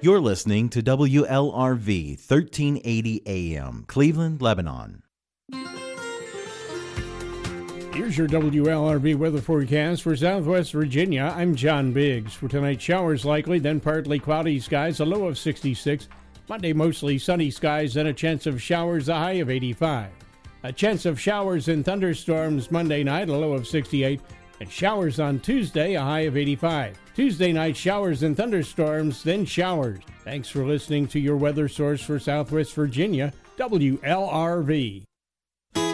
You're listening to WLRV 1380 AM, Cleveland, Lebanon. Here's your WLRV weather forecast for Southwest Virginia. I'm John Biggs. For tonight, showers likely, then partly cloudy skies, a low of 66. Monday, mostly sunny skies, and a chance of showers, a high of 85. A chance of showers and thunderstorms Monday night, a low of 68. And showers on Tuesday, a high of 85. Tuesday night, showers and thunderstorms, then showers. Thanks for listening to your weather source for Southwest Virginia, WLRV.